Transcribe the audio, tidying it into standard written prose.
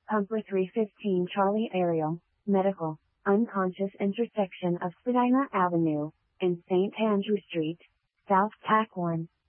Pumper 315 Charlie Ariel, Medical, unconscious intersection of Spadina Avenue and St. Andrew Street, South Tack 1.